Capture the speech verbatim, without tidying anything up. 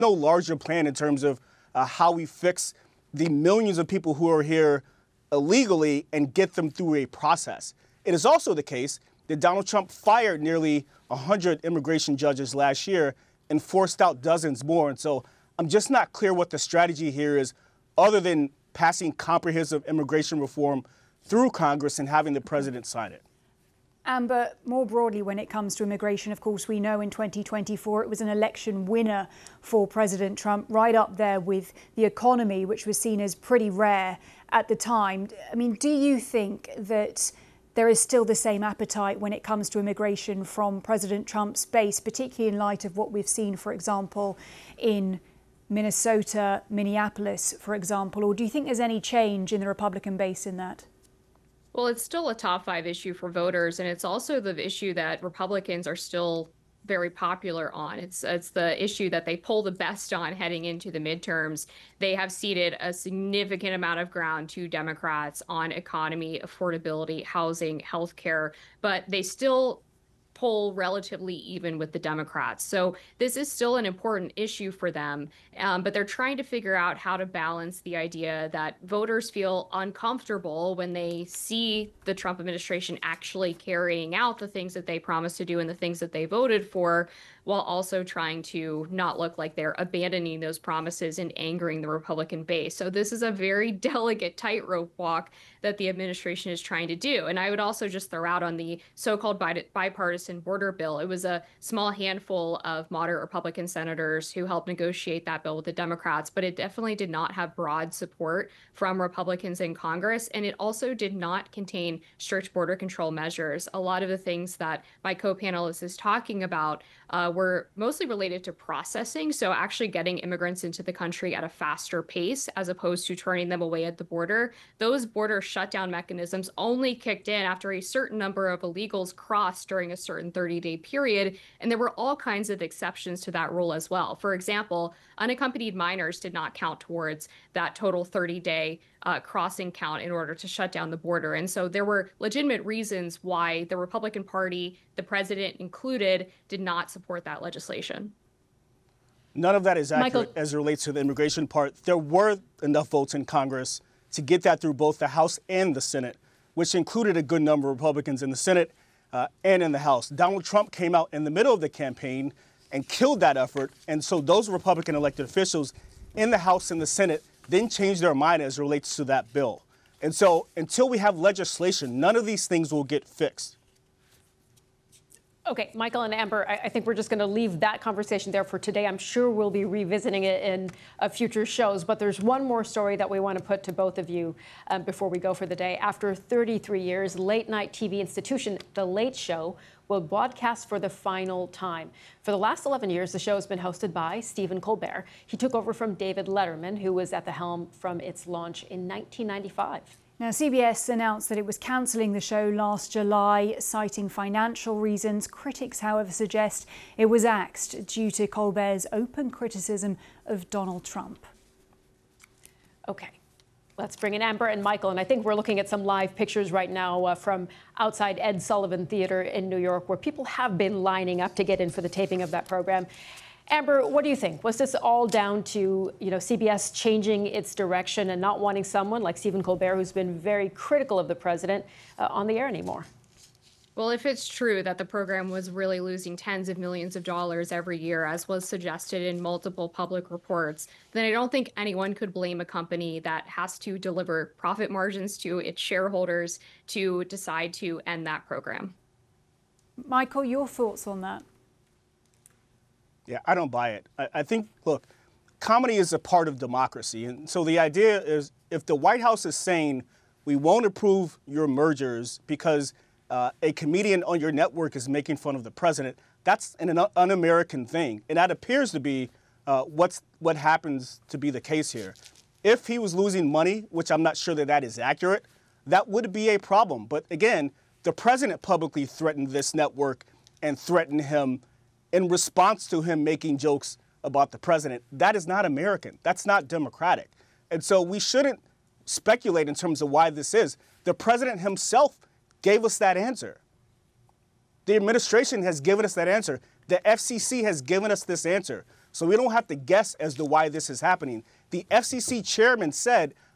no larger plan in terms of uh, how we fix the millions of people who are here illegally and get them through a process. It is also the case that Donald Trump fired nearly one hundred immigration judges last year and forced out dozens more. And so I'm just not clear what the strategy here is other than passing comprehensive immigration reform through Congress and having the president sign it. Amber, more broadly, when it comes to immigration, of course, we know in twenty twenty-four it was an election winner for President Trump, right up there with the economy, which was seen as pretty rare at the time. I mean, do you think that there is still the same appetite when it comes to immigration from President Trump's base, particularly in light of what we've seen, for example, in Minnesota, Minneapolis, for example? Or do you think there's any change in the Republican base in that? Well, it's still a top five issue for voters, and it's also the issue that Republicans are still very popular on. It's it's the issue that they poll the best on heading into the midterms. They have ceded a significant amount of ground to Democrats on economy, affordability, housing, healthcare, but they still poll relatively even with the Democrats. So this is still an important issue for them, um, but they're trying to figure out how to balance the idea that voters feel uncomfortable when they see the Trump administration actually carrying out the things that they promised to do and the things that they voted for, while also trying to not look like they're abandoning those promises and angering the Republican base. So this is a very delicate tightrope walk that the administration is trying to do. And I would also just throw out on the so-called bipartisan border bill, it was a small handful of moderate Republican senators who helped negotiate that bill with the Democrats, but it definitely did not have broad support from Republicans in Congress. And it also did not contain strict border control measures. A lot of the things that my co-panelist is talking about uh, were mostly related to processing. So actually getting immigrants into the country at a faster pace, as opposed to turning them away at the border. Those border shutdown mechanisms only kicked in after a certain number of illegals crossed during a certain thirty day period. And there were all kinds of exceptions to that rule as well. For example, unaccompanied minors did not count towards that total thirty day uh, crossing count in order to shut down the border. And so there were legitimate reasons why the Republican Party, the president included, did not support that legislation. None of that is accurate Michael, as it relates to the immigration part. There were enough votes in Congress to get that through both the House and the Senate, which included a good number of Republicans in the Senate uh, and in the House. Donald Trump came out in the middle of the campaign and killed that effort. And so those Republican elected officials in the House and the Senate then changed their mind as it relates to that bill. And so until we have legislation, none of these things will get fixed. Okay, Michael and Amber, I, I think we're just going to leave that conversation there for today. I'm sure we'll be revisiting it in uh, future shows. But there's one more story that we want to put to both of you um, before we go for the day. After thirty-three years, late-night T V institution The Late Show will broadcast for the final time. For the last eleven years, the show has been hosted by Stephen Colbert. He took over from David Letterman, who was at the helm from its launch in nineteen ninety-five. Now, C B S announced that it was cancelling the show last July, citing financial reasons. Critics, however, suggest it was axed due to Colbert's open criticism of Donald Trump. Okay, let's bring in Amber and Michael. And I think we're looking at some live pictures right now uh, from outside Ed Sullivan Theater in New York, where people have been lining up to get in for the taping of that program. Amber, what do you think? Was this all down to, you know, C B S changing its direction and not wanting someone like Stephen Colbert, who's been very critical of the president, uh, on the air anymore? Well, if it's true that the program was really losing tens of millions of dollars every year, as was suggested in multiple public reports, then I don't think anyone could blame a company that has to deliver profit margins to its shareholders to decide to end that program. Michael, your thoughts on that? Yeah, I don't buy it. I, I think, look, comedy is a part of democracy. And so the idea is if the White House is saying we won't approve your mergers because uh, a comedian on your network is making fun of the president, that's an, an un-American thing. And that appears to be uh, what's, what happens to be the case here. If he was losing money, which I'm not sure that that is accurate, that would be a problem. But again, the president publicly threatened this network and threatened him in response to him making jokes about the president. That is not American. That's not democratic. And so we shouldn't speculate in terms of why this is. The president himself gave us that answer. The administration has given us that answer. The F C C has given us this answer. so we don't have to guess as to why this is happening. The F C C chairman said,